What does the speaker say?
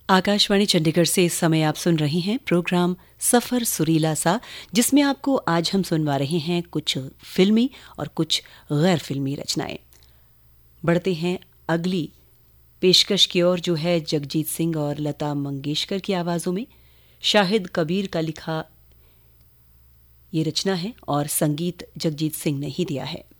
आकाशवाणी चंडीगढ़ से इस समय आप सुन रहे हैं प्रोग्राम सफ़र सुरीला सा, जिसमें आपको आज हम सुनवा रहे हैं कुछ फिल्मी और कुछ गैर फिल्मी रचनाएं। बढ़ते हैं अगली पेशकश की ओर, जो है जगजीत सिंह और लता मंगेशकर की आवाज़ों में। शाहिद कबीर का लिखा ये रचना है और संगीत जगजीत सिंह ने ही दिया है।